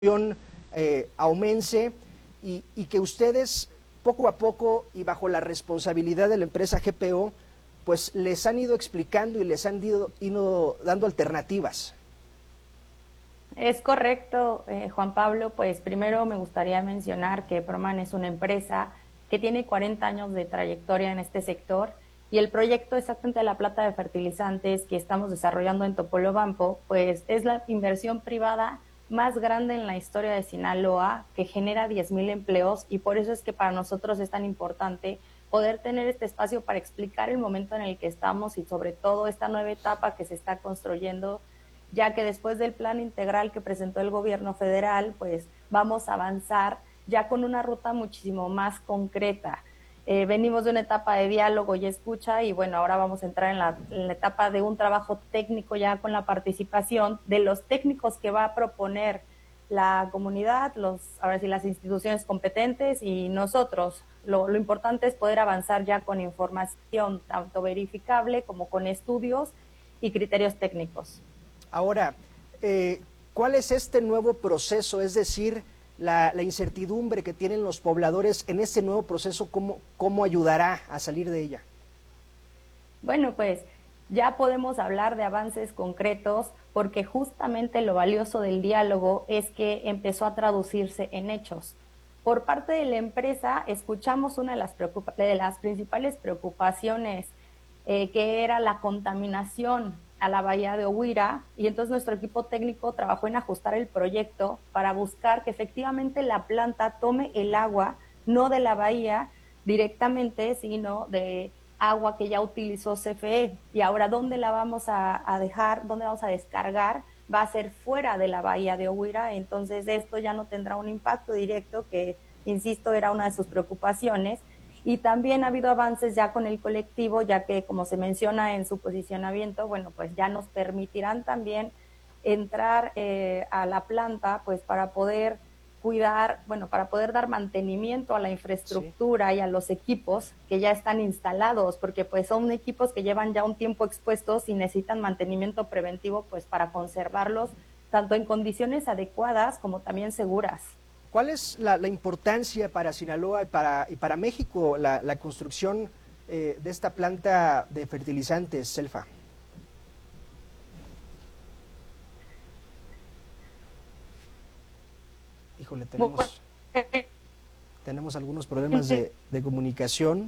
aumense y que ustedes poco a poco y bajo la responsabilidad de la empresa GPO, pues les han ido explicando y les han ido dando alternativas. Es correcto, Juan Pablo. Pues primero me gustaría mencionar que Proman es una empresa que tiene 40 años de trayectoria en este sector y el proyecto exactamente de la planta de fertilizantes que estamos desarrollando en Topolobampo, pues es la inversión privada más grande en la historia de Sinaloa, que genera 10,000 empleos, y por eso es que para nosotros es tan importante poder tener este espacio para explicar el momento en el que estamos y sobre todo esta nueva etapa que se está construyendo, ya que después del plan integral que presentó el gobierno federal, pues vamos a avanzar ya con una ruta muchísimo más concreta. Venimos de una etapa de diálogo y escucha y bueno, ahora vamos a entrar en la etapa de un trabajo técnico ya con la participación de los técnicos que va a proponer la comunidad, ahora sí las instituciones competentes y nosotros. Lo importante es poder avanzar ya con información tanto verificable como con estudios y criterios técnicos. Ahora, ¿cuál es este nuevo proceso? Es decir, la incertidumbre que tienen los pobladores en este nuevo proceso, ¿cómo ayudará a salir de ella? Bueno, pues ya podemos hablar de avances concretos porque justamente lo valioso del diálogo es que empezó a traducirse en hechos. Por parte de la empresa escuchamos una de las principales preocupaciones, que era la contaminación a la bahía de Ohuira, y entonces nuestro equipo técnico trabajó en ajustar el proyecto para buscar que efectivamente la planta tome el agua, no de la bahía directamente, sino de agua que ya utilizó CFE. Y ahora, ¿dónde la vamos a dejar? ¿Dónde vamos a descargar? Va a ser fuera de la bahía de Ohuira, entonces esto ya no tendrá un impacto directo, que, insisto, era una de sus preocupaciones. Y también ha habido avances ya con el colectivo, ya que, como se menciona en su posicionamiento, bueno, pues ya nos permitirán también entrar a la planta, pues para poder cuidar, bueno, para poder dar mantenimiento a la infraestructura, sí, y a los equipos que ya están instalados, porque pues son equipos que llevan ya un tiempo expuestos y necesitan mantenimiento preventivo, pues para conservarlos tanto en condiciones adecuadas como también seguras. ¿Cuál es la importancia para Sinaloa y para México la construcción de esta planta de fertilizantes, Selfa? Híjole, tenemos algunos problemas de comunicación.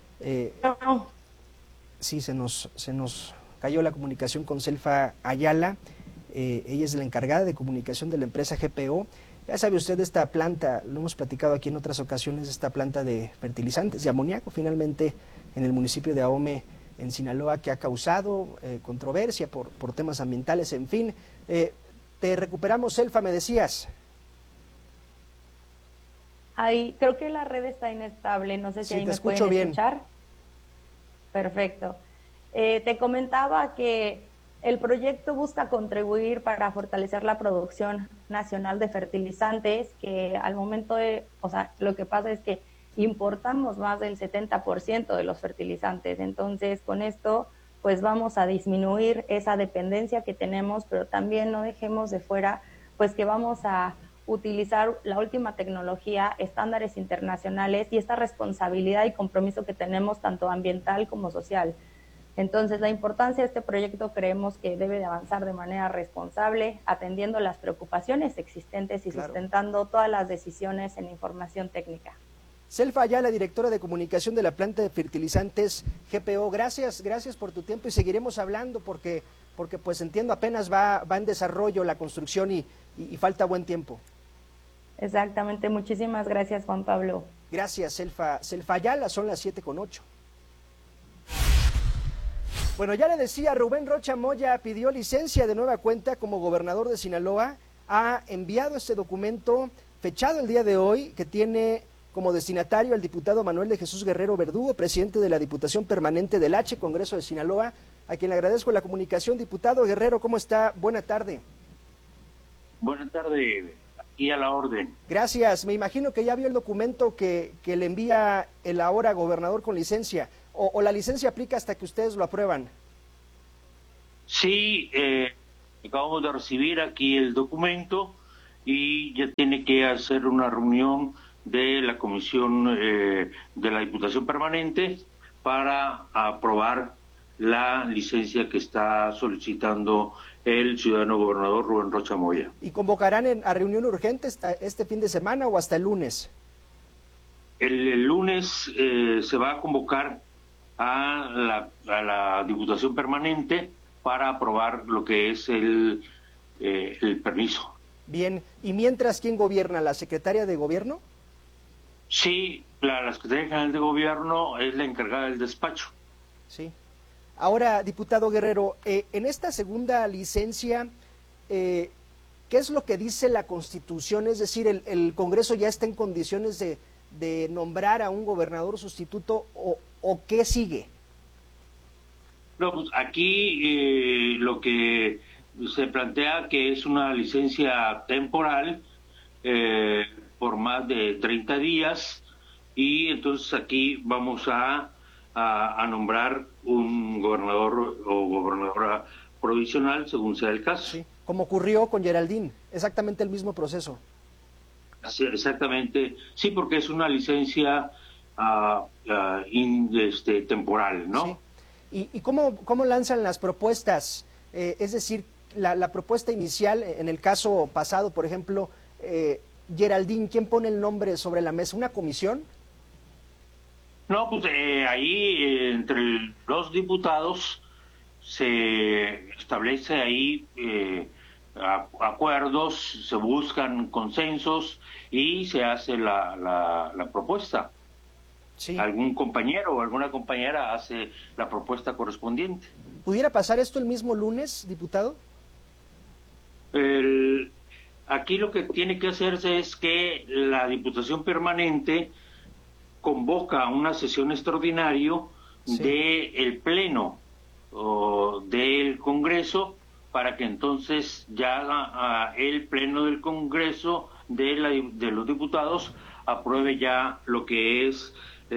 Sí, se nos cayó la comunicación con Selfa Ayala. Ella es la encargada de comunicación de la empresa GPO. Ya sabe usted de esta planta, lo hemos platicado aquí en otras ocasiones, esta planta de fertilizantes de amoníaco, finalmente en el municipio de Ahome, en Sinaloa, que ha causado controversia por temas ambientales, en fin. Te recuperamos, Selfa, me decías. Ahí, creo que la red está inestable, no sé si sí, ahí me pueden escuchar. Perfecto. Te comentaba que el proyecto busca contribuir para fortalecer la producción nacional de fertilizantes, que al momento lo que pasa es que importamos más del 70% de los fertilizantes. Entonces, con esto, pues vamos a disminuir esa dependencia que tenemos, pero también no dejemos de fuera, pues que vamos a utilizar la última tecnología, estándares internacionales y esta responsabilidad y compromiso que tenemos tanto ambiental como social. Entonces, la importancia de este proyecto creemos que debe de avanzar de manera responsable, atendiendo las preocupaciones existentes y sustentando todas las decisiones en información técnica. Selfa Ayala, directora de comunicación de la planta de fertilizantes GPO, gracias por tu tiempo y seguiremos hablando porque pues entiendo apenas va en desarrollo la construcción y falta buen tiempo. Exactamente, muchísimas gracias, Juan Pablo. Gracias, Selfa Ayala, son las 7:08. Bueno, ya le decía, Rubén Rocha Moya pidió licencia de nueva cuenta como gobernador de Sinaloa, ha enviado este documento fechado el día de hoy, que tiene como destinatario al diputado Manuel de Jesús Guerrero Verdugo, presidente de la Diputación Permanente del H, Congreso de Sinaloa, a quien le agradezco la comunicación. Diputado Guerrero, ¿cómo está? Buena tarde. Buenas tardes, aquí a la orden. Gracias, me imagino que ya vio el documento que le envía el ahora gobernador con licencia, o la licencia aplica hasta que ustedes lo aprueban. Sí, acabamos de recibir aquí el documento y ya tiene que hacer una reunión de la comisión de la Diputación Permanente para aprobar la licencia que está solicitando el ciudadano gobernador Rubén Rocha Moya. ¿Y convocarán a reunión urgente este fin de semana o hasta el lunes? El lunes se va a convocar a la Diputación Permanente para aprobar lo que es el permiso. Bien, ¿y mientras quién gobierna? ¿La secretaria de gobierno? Sí, la Secretaría General de Gobierno es la encargada del despacho. Sí. Ahora, diputado Guerrero, en esta segunda licencia, ¿qué es lo que dice la Constitución? Es decir, ¿el Congreso ya está en condiciones de nombrar a un gobernador sustituto o qué sigue? No, pues aquí lo que se plantea que es una licencia temporal por más de 30 días y entonces aquí vamos a nombrar un gobernador o gobernadora provisional según sea el caso. Sí, como ocurrió con Geraldine, exactamente el mismo proceso. Sí, exactamente, sí, porque es una licencia temporal, ¿no? Sí. ¿Y cómo lanzan las propuestas? Es decir, la propuesta inicial, en el caso pasado, por ejemplo, Geraldine, ¿quién pone el nombre sobre la mesa? ¿Una comisión? No, pues ahí entre los diputados se establece ahí acuerdos, se buscan consensos y se hace la propuesta. Sí. Algún compañero o alguna compañera hace la propuesta correspondiente. ¿Pudiera pasar esto el mismo lunes, diputado? Aquí lo que tiene que hacerse es que la Diputación Permanente convoca una sesión extraordinaria del Pleno del Congreso para que entonces ya el Pleno del Congreso de los diputados apruebe ya lo que es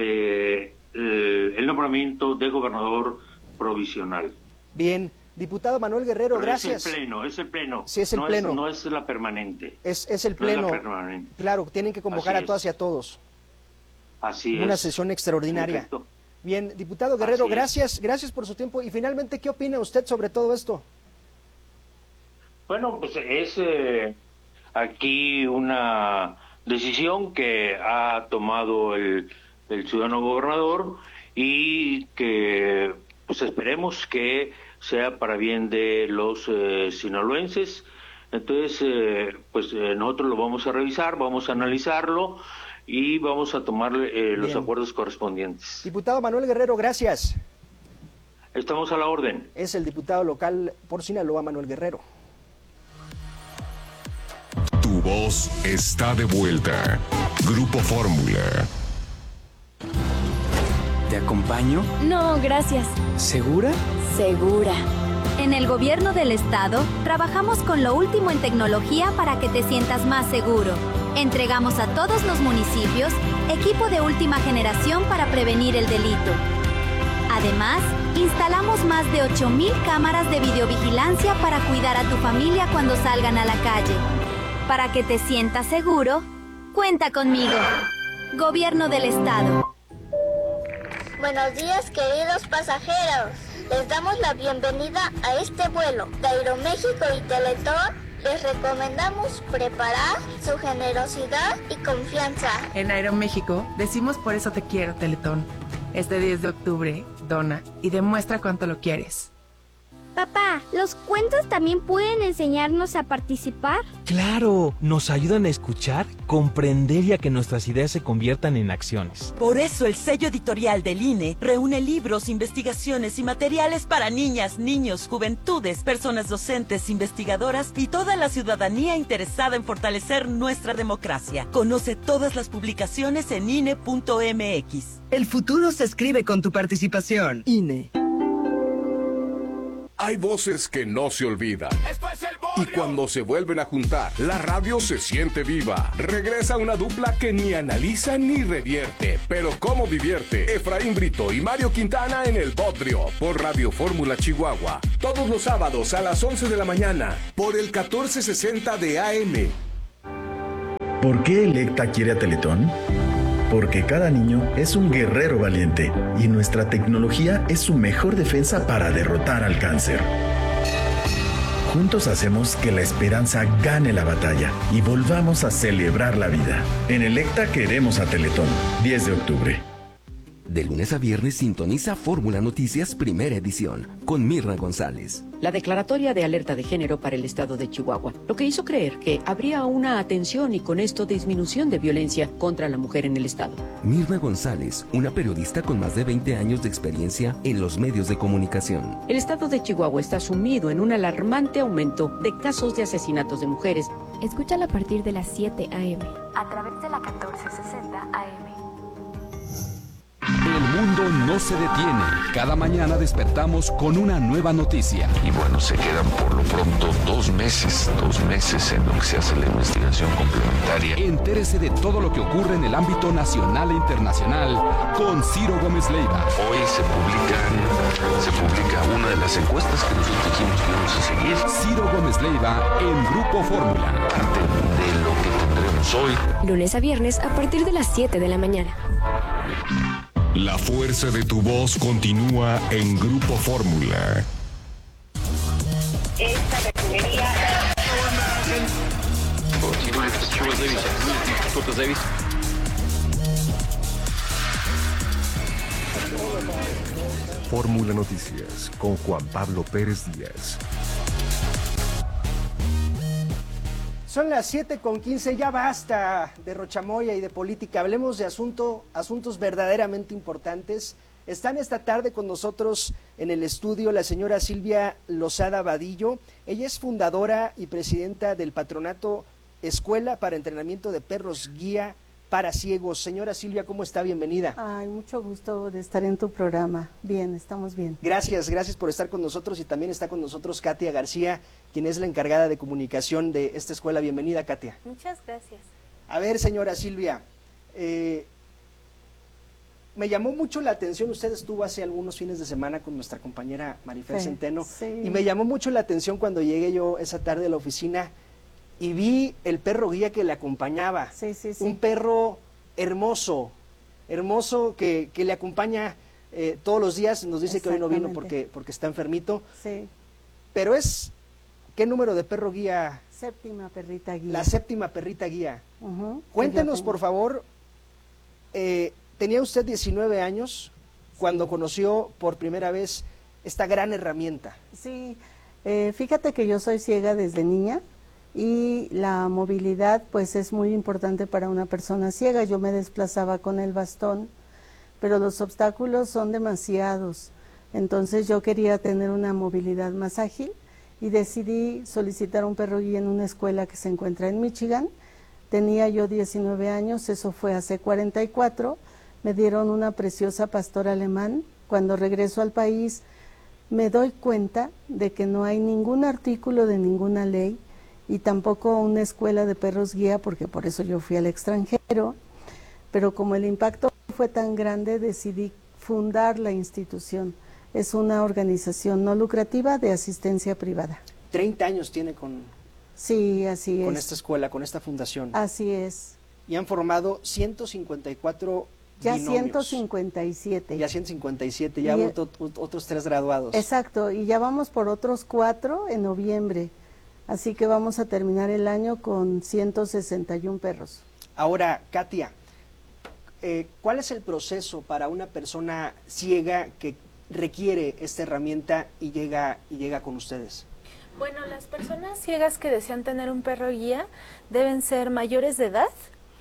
el nombramiento de gobernador provisional. Bien, diputado Manuel Guerrero, pero gracias. Es el Pleno. Sí, es el Pleno. No es la permanente. Es el Pleno. No es la permanente. Claro, tienen que convocar a todas y a todos. Así es. Una sesión extraordinaria. Perfecto. Bien, diputado Guerrero, gracias por su tiempo. Y finalmente, ¿qué opina usted sobre todo esto? Bueno, pues es aquí una decisión que ha tomado el ciudadano gobernador y que pues esperemos que sea para bien de los sinaloenses. Entonces, pues nosotros lo vamos a revisar, vamos a analizarlo y vamos a tomar los acuerdos correspondientes. Diputado Manuel Guerrero, gracias. Estamos a la orden. Es el diputado local por Sinaloa, Manuel Guerrero. Tu voz está de vuelta. Grupo Fórmula. ¿Te acompaño? No, gracias. ¿Segura? Segura. En el gobierno del estado, trabajamos con lo último en tecnología para que te sientas más seguro. Entregamos a todos los municipios equipo de última generación para prevenir el delito. Además, instalamos más de 8,000 cámaras de videovigilancia para cuidar a tu familia cuando salgan a la calle. Para que te sientas seguro, cuenta conmigo. Gobierno del estado. Buenos días, queridos pasajeros. Les damos la bienvenida a este vuelo de Aeroméxico y Teletón. Les recomendamos preparar su generosidad y confianza. En Aeroméxico decimos por eso te quiero, Teletón. Este 10 de octubre, dona y demuestra cuánto lo quieres. Papá, ¿los cuentos también pueden enseñarnos a participar? ¡Claro! Nos ayudan a escuchar, comprender y a que nuestras ideas se conviertan en acciones. Por eso el sello editorial del INE reúne libros, investigaciones y materiales para niñas, niños, juventudes, personas docentes, investigadoras y toda la ciudadanía interesada en fortalecer nuestra democracia. Conoce todas las publicaciones en INE.mx. El futuro se escribe con tu participación. INE. Hay voces que no se olvidan. Y cuando se vuelven a juntar, la radio se siente viva. Regresa una dupla que ni analiza ni revierte, pero cómo divierte. Efraín Brito y Mario Quintana en El Bodrio, por Radio Fórmula Chihuahua. Todos los sábados a las 11 de la mañana, por el 1460 de AM. ¿Por qué Electa quiere a Teletón? Porque cada niño es un guerrero valiente y nuestra tecnología es su mejor defensa para derrotar al cáncer. Juntos hacemos que la esperanza gane la batalla y volvamos a celebrar la vida. En Electa queremos a Teletón. 10 de octubre. De lunes a viernes sintoniza Fórmula Noticias Primera Edición con Mirna González. La declaratoria de alerta de género para el estado de Chihuahua, lo que hizo creer que habría una atención y con esto disminución de violencia contra la mujer en el estado. Mirna González, una periodista con más de 20 años de experiencia en los medios de comunicación. El estado de Chihuahua está sumido en un alarmante aumento de casos de asesinatos de mujeres. Escúchala a partir de las 7 a.m. a través de la 1460 AM. El mundo no se detiene. Cada mañana despertamos con una nueva noticia. Y bueno, se quedan por lo pronto 2 meses en lo que se hace la investigación complementaria. Entérese de todo lo que ocurre en el ámbito nacional e internacional con Ciro Gómez Leiva. Hoy se publica una de las encuestas que nosotros dijimos que íbamos a seguir. Ciro Gómez Leiva en Grupo Fórmula. Parte de lo que tendremos hoy. Lunes a viernes a partir de las 7 de la mañana. La fuerza de tu voz continúa en Grupo Fórmula. Esta refinería. Fórmula Noticias con Juan Pablo Pérez Díaz. Son las 7:15, ya basta de rochamoya y de política, hablemos de asuntos verdaderamente importantes. Están esta tarde con nosotros en el estudio la señora Silvia Lozada Vadillo. Ella es fundadora y presidenta del patronato Escuela para Entrenamiento de Perros Guía para Ciegos. Señora Silvia, ¿cómo está? Bienvenida. Ay, mucho gusto de estar en tu programa. Bien, estamos bien. Gracias por estar con nosotros y también está con nosotros Katia García, quien es la encargada de comunicación de esta escuela. Bienvenida, Katia. Muchas gracias. A ver, señora Silvia, me llamó mucho la atención, usted estuvo hace algunos fines de semana con nuestra compañera Marifer Centeno, y me llamó mucho la atención cuando llegué yo esa tarde a la oficina y vi el perro guía que le acompañaba. Un perro hermoso que le acompaña todos los días. Nos dice que hoy no vino porque está enfermito. Sí. Pero ¿qué número de perro guía? Séptima perrita guía. La séptima perrita guía. Cuéntenos, por favor, tenía usted 19 años cuando conoció por primera vez esta gran herramienta. Sí, fíjate que yo soy ciega desde niña. Y la movilidad pues es muy importante para una persona ciega. Yo me desplazaba con el bastón, pero los obstáculos son demasiados. Entonces yo quería tener una movilidad más ágil y decidí solicitar un perro guía en una escuela que se encuentra en Michigan. Tenía yo 19 años, eso fue hace 44. Me dieron una preciosa pastora alemán. Cuando regreso al país me doy cuenta de que no hay ningún artículo de ninguna ley y tampoco una escuela de perros guía, porque por eso yo fui al extranjero, pero como el impacto fue tan grande, decidí fundar la institución. Es una organización no lucrativa de asistencia privada. 30 años tiene con esta escuela, con esta fundación. Así es. Y han formado 154 ya binomios. 157. Ya 157, ya otros 3 graduados. Exacto, y ya vamos por otros 4 en noviembre. Así que vamos a terminar el año con 161 perros. Ahora, Katia, ¿cuál es el proceso para una persona ciega que requiere esta herramienta y llega con ustedes? Bueno, las personas ciegas que desean tener un perro guía deben ser mayores de edad,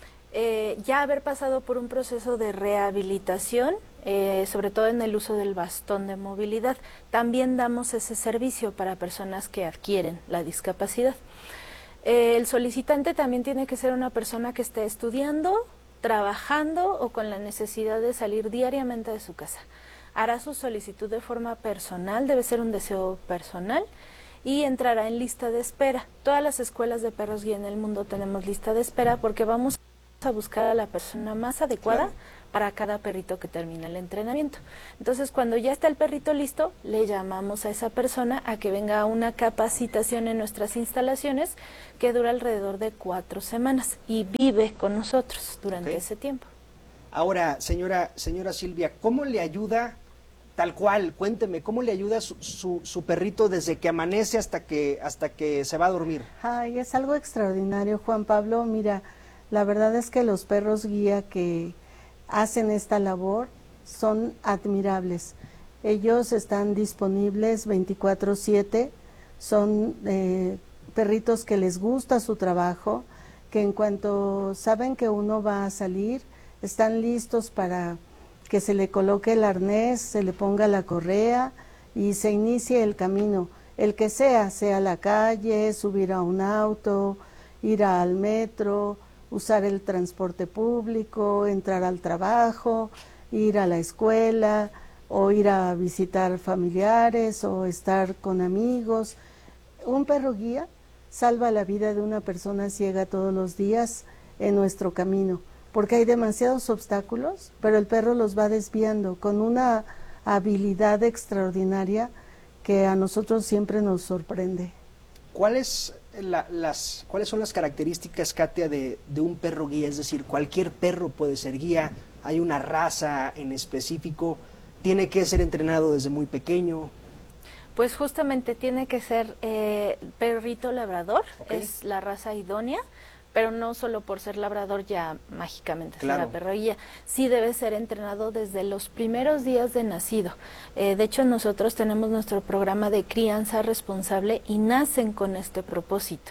ya haber pasado por un proceso de rehabilitación, sobre todo en el uso del bastón de movilidad. También damos ese servicio para personas que adquieren la discapacidad. El solicitante también tiene que ser una persona que esté estudiando, trabajando o con la necesidad de salir diariamente de su casa. Hará su solicitud de forma personal, debe ser un deseo personal, y entrará en lista de espera. Todas las escuelas de perros guía en el mundo tenemos lista de espera porque vamos a buscar a la persona más adecuada para cada perrito que termina el entrenamiento. Entonces, cuando ya está el perrito listo, le llamamos a esa persona a que venga a una capacitación en nuestras instalaciones que dura alrededor de 4 semanas y vive con nosotros durante ese tiempo. Ahora, señora Silvia, ¿cómo le ayuda, tal cual, cuénteme, cómo le ayuda su perrito desde que amanece hasta que se va a dormir? Ay, es algo extraordinario, Juan Pablo. Mira, la verdad es que los perros guía que hacen esta labor son admirables. Ellos están disponibles 24/7, son perritos que les gusta su trabajo, que en cuanto saben que uno va a salir, están listos para que se le coloque el arnés, se le ponga la correa y se inicie el camino, el que sea la calle, subir a un auto, ir al metro, usar el transporte público, entrar al trabajo, ir a la escuela o ir a visitar familiares o estar con amigos. Un perro guía salva la vida de una persona ciega todos los días en nuestro camino, porque hay demasiados obstáculos, pero el perro los va desviando con una habilidad extraordinaria que a nosotros siempre nos sorprende. ¿Cuáles son las características, Katia, de un perro guía? Es decir, cualquier perro puede ser guía, hay una raza en específico, tiene que ser entrenado desde muy pequeño. Pues justamente tiene que ser perrito labrador, es la raza idónea, pero no solo por ser labrador ya mágicamente será perro guía, sí debe ser entrenado desde los primeros días de nacido. De hecho, nosotros tenemos nuestro programa de crianza responsable y nacen con este propósito.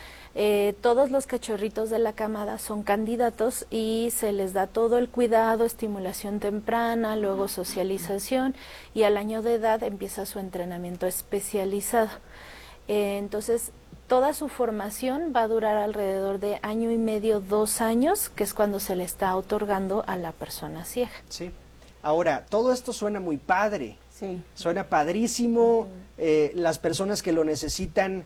Todos los cachorritos de la camada son candidatos y se les da todo el cuidado, estimulación temprana, luego socialización y al año de edad empieza su entrenamiento especializado. Entonces, toda su formación va a durar alrededor de 1 año y medio, 2 años, que es cuando se le está otorgando a la persona ciega. Sí. Ahora, todo esto suena muy padre, sí. Suena padrísimo, las personas que lo necesitan,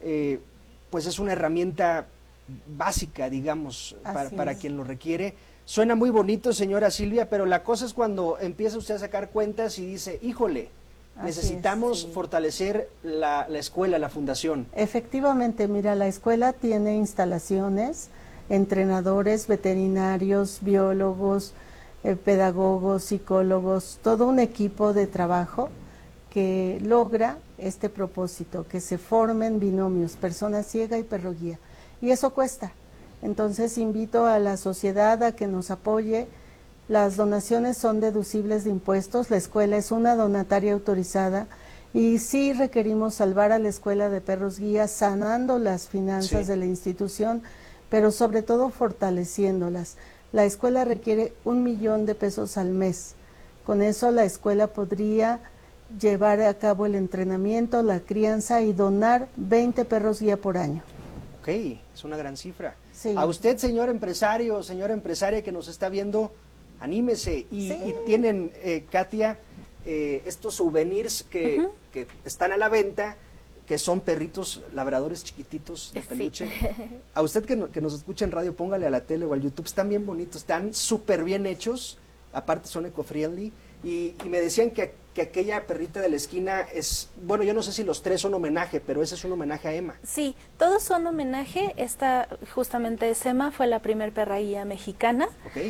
pues es una herramienta básica, digamos, para quien lo requiere. Suena muy bonito, señora Silvia, pero la cosa es cuando empieza usted a sacar cuentas y dice, híjole, necesitamos fortalecer la escuela, la fundación. Efectivamente, mira, la escuela tiene instalaciones, entrenadores, veterinarios, biólogos, pedagogos, psicólogos, todo un equipo de trabajo que logra este propósito, que se formen binomios, persona ciega y perro guía. Y eso cuesta. Entonces invito a la sociedad a que nos apoye. Las donaciones son deducibles de impuestos, la escuela es una donataria autorizada y sí requerimos salvar a la escuela de perros guías sanando las finanzas de la institución, pero sobre todo fortaleciéndolas. La escuela requiere 1 millón de pesos al mes. Con eso la escuela podría llevar a cabo el entrenamiento, la crianza y donar 20 perros guía por año. Ok, es una gran cifra. Sí. A usted, señor empresario, señora empresaria que nos está viendo, anímese y tienen, Katia, estos souvenirs que están a la venta, que son perritos labradores chiquititos de peluche. A usted que nos escucha en radio, póngale a la tele o al YouTube, están bien bonitos, están súper bien hechos, aparte son eco-friendly, y me decían que aquella perrita de la esquina es, bueno, yo no sé si los 3 son homenaje, pero ese es un homenaje a Emma. Sí, todos son homenaje. Esta justamente es Emma, fue la primer perra guía mexicana.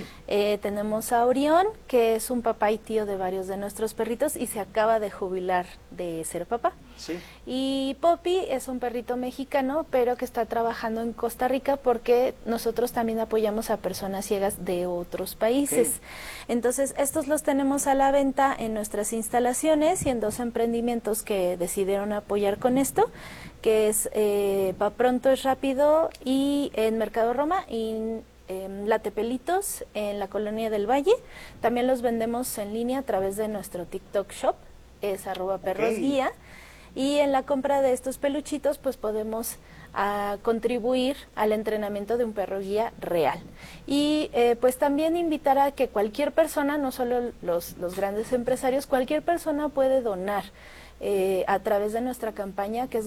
Tenemos a Orión, que es un papá y tío de varios de nuestros perritos y se acaba de jubilar de ser papá. Sí. Y Poppy es un perrito mexicano, pero que está trabajando en Costa Rica porque nosotros también apoyamos a personas ciegas de otros países. Entonces, estos los tenemos a la venta en nuestras instalaciones y en 2 emprendimientos que decidieron apoyar con esto, que es Pa Pronto es Rápido y en Mercado Roma y La Tepelitos en la Colonia del Valle. También los vendemos en línea a través de nuestro TikTok Shop, es @perrosguía. Y en la compra de estos peluchitos pues podemos contribuir al entrenamiento de un perro guía real. Y pues también invitar a que cualquier persona, no solo los grandes empresarios, cualquier persona puede donar a través de nuestra campaña que es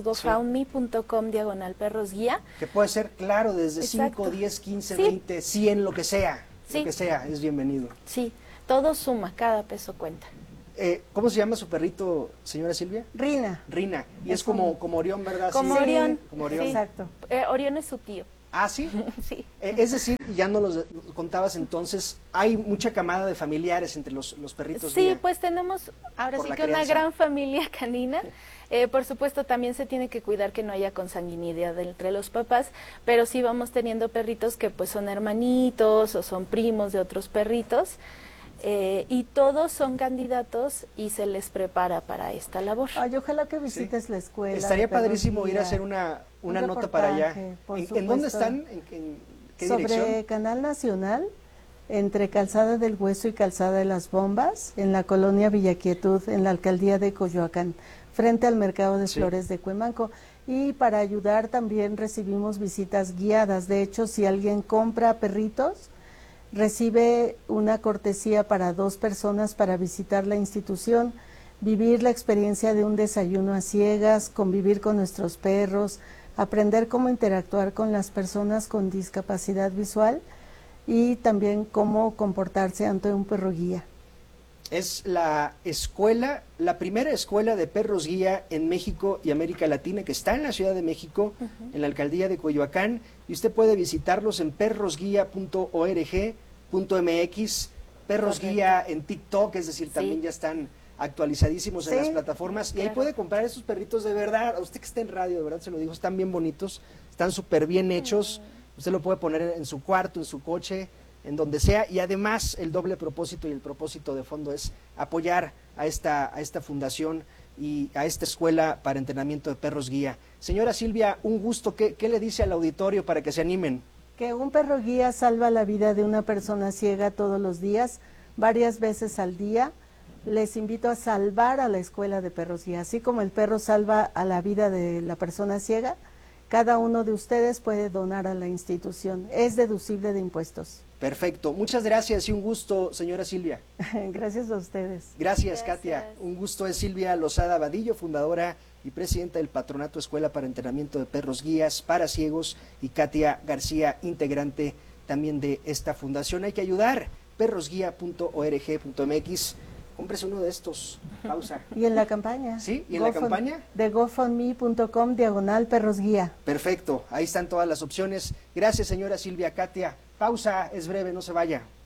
gofoundme.com/perrosguía. Que puede ser, claro, desde 5, 10, 15, 20, 100, lo que sea. lo que sea es bienvenido. Sí, todo suma, cada peso cuenta. ¿Cómo se llama su perrito, señora Silvia? Rina. Rina, y es como Orión, ¿verdad? Como sí. Orión. Como Orión. Sí. Exacto. Orión es su tío. ¿Ah, sí? Sí. Es decir, ya no los contabas entonces, hay mucha camada de familiares entre los perritos. Sí, guía, pues tenemos ahora sí que crianza. una gran familia canina. Por supuesto, también se tiene que cuidar que no haya consanguinidad entre los papás, pero sí vamos teniendo perritos que pues son hermanitos o son primos de otros perritos. Y todos son candidatos y se les prepara para esta labor. Ay, ojalá que visites la escuela. Estaría padrísimo ir a hacer una nota para allá. ¿En dónde están? ¿En qué dirección? Sobre Canal Nacional, entre Calzada del Hueso y Calzada de las Bombas, en la colonia Villaquietud, en la alcaldía de Coyoacán, frente al Mercado de Flores de Cuemanco. Y para ayudar también recibimos visitas guiadas. De hecho, si alguien compra perritos, recibe una cortesía para 2 personas para visitar la institución, vivir la experiencia de un desayuno a ciegas, convivir con nuestros perros, aprender cómo interactuar con las personas con discapacidad visual y también cómo comportarse ante un perro guía. Es la primera escuela de perros guía en México y América Latina, que está en la Ciudad de México, en la alcaldía de Coyoacán, y usted puede visitarlos en perrosguía.org.mx, perros guía en TikTok, es decir, también ya están actualizadísimos en las plataformas, y ahí puede comprar esos perritos de verdad. A usted que está en radio, de verdad se lo digo, están bien bonitos, están súper bien hechos, usted lo puede poner en su cuarto, en su coche, en donde sea, y además el doble propósito y el propósito de fondo es apoyar a esta fundación y a esta escuela para entrenamiento de perros guía. Señora Silvia, un gusto. ¿Qué le dice al auditorio para que se animen? Que un perro guía salva la vida de una persona ciega todos los días, varias veces al día. Les invito a salvar a la escuela de perros guía, así como el perro salva a la vida de la persona ciega. Cada uno de ustedes puede donar a la institución. Es deducible de impuestos. Perfecto. Muchas gracias y un gusto, señora Silvia. Gracias a ustedes. Gracias, Katia. Un gusto. Es Silvia Lozada Vadillo, fundadora y presidenta del Patronato Escuela para Entrenamiento de Perros Guías para Ciegos, y Katia García, integrante también de esta fundación. Hay que ayudar. perrosguía.org.mx. Cómprese uno de estos. Pausa. Y en la campaña. Sí, y en la campaña. De gofundme.com/perrosguía. Perfecto, ahí están todas las opciones. Gracias, señora Silvia. Katia, pausa, es breve, no se vaya.